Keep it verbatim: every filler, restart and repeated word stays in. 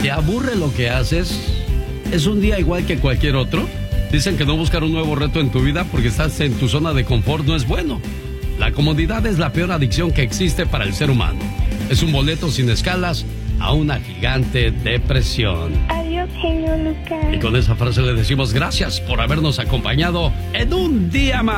¿Te aburre lo que haces? ¿Es un día igual que cualquier otro? Dicen que no buscar un nuevo reto en tu vida porque estás en tu zona de confort no es bueno. La comodidad es la peor adicción que existe para el ser humano. Es un boleto sin escalas a una gigante depresión. Adiós, genio Lucas. Y con esa frase le decimos gracias por habernos acompañado en un día más.